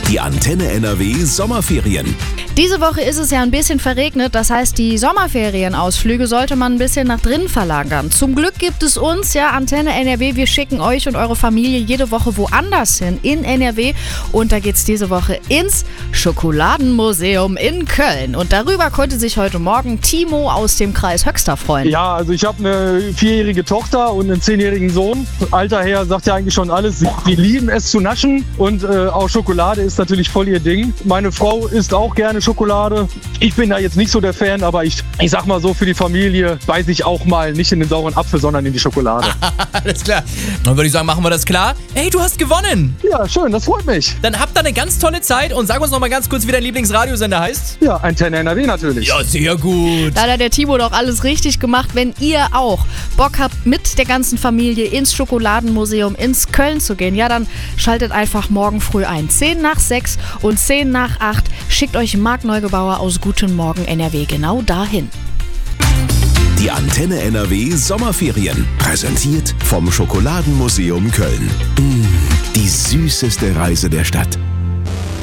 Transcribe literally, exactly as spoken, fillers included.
Die Antenne N R W Sommerferien. Diese Woche ist es ja ein bisschen verregnet, das heißt, die Sommerferienausflüge sollte man ein bisschen nach drinnen verlagern. Zum Glück gibt es uns, ja, Antenne N R W, wir schicken euch und eure Familie jede Woche woanders hin, in N R W. Und da geht's diese Woche ins Schokoladenmuseum in Köln. Und darüber konnte sich heute Morgen Timo aus dem Kreis Höxter freuen. Ja, also ich habe eine vierjährige Tochter und einen zehnjährigen Sohn. Alter her sagt ja eigentlich schon alles. Die lieben es zu naschen und äh, auch Schokolade ist natürlich voll ihr Ding. Meine Frau isst auch gerne Schokolade. Ich bin da jetzt nicht so der Fan, aber ich, ich sag mal so, für die Familie beiße ich auch mal nicht in den sauren Apfel, sondern in die Schokolade. Alles klar. Dann würde ich sagen, machen wir das klar. Hey, du hast gewonnen. Ja, schön, das freut mich. Dann habt ihr eine ganz tolle Zeit und sag uns noch mal ganz kurz, wie dein Lieblingsradiosender heißt. Ja, Antenne N R W natürlich. Ja, sehr gut. Da hat der Timo doch alles richtig gemacht. Wenn ihr auch Bock habt, mit der ganzen Familie ins Schokoladenmuseum ins Köln zu gehen, ja, dann schaltet einfach morgen früh ein. zehn nach sechs und zehn nach acht schickt euch Marc Neugebauer aus Guten Morgen N R W genau dahin. Die Antenne N R W Sommerferien. Präsentiert vom Schokoladenmuseum Köln. Mmh, die süßeste Reise der Stadt.